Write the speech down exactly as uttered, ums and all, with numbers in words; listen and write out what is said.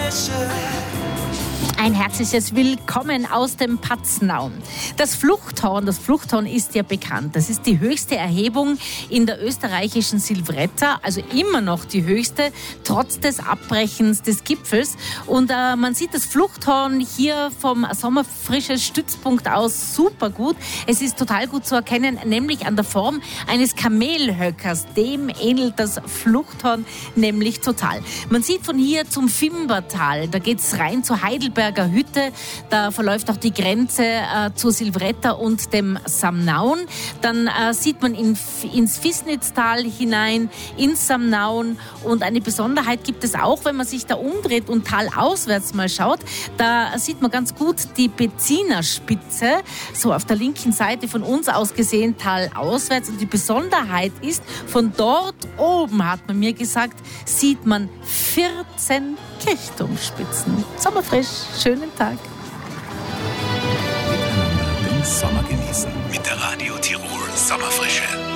Ein herzliches Willkommen aus dem Paznau. Das Fluchthorn, das Fluchthorn ist ja bekannt. Das ist die höchste Erhebung in der österreichischen Silvretta, also immer noch die höchste, trotz des Abbrechens des Gipfels. Und äh, man sieht das Fluchthorn hier vom Sommerfrische Stützpunkt aus super gut. Es ist total gut zu erkennen, nämlich an der Form eines Kamelhöckers. Dem ähnelt das Fluchthorn nämlich total. Man sieht von hier zum Fimbertal, da geht's rein zur Heidelberger Hütte, da verläuft auch die Grenze äh, zur Silvretta und dem Samnaun. Dann äh, sieht man in, ins Fisnitztal hinein, ins Samnaun, und eine Besonderheit gibt es auch, wenn man sich da umdreht und talauswärts mal schaut, da sieht man ganz gut die Bezinerspitze, so auf der linken Seite von uns aus gesehen, talauswärts, und die Besonderheit ist, von dort oben, hat man mir gesagt, sieht man vierzehn Kirchturmspitzen. Sommerfrisch, schönen Tag. Miteinander den Sommer genießen mit der Radio Tirol Sommerfrische.